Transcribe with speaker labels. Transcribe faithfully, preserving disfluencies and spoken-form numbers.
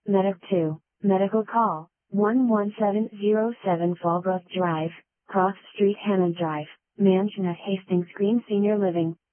Speaker 1: Medic two, medical call, one one seven zero seven Fallbrook Drive, Cross Street Hammond Drive, Mansion at Hastings Green Senior Living.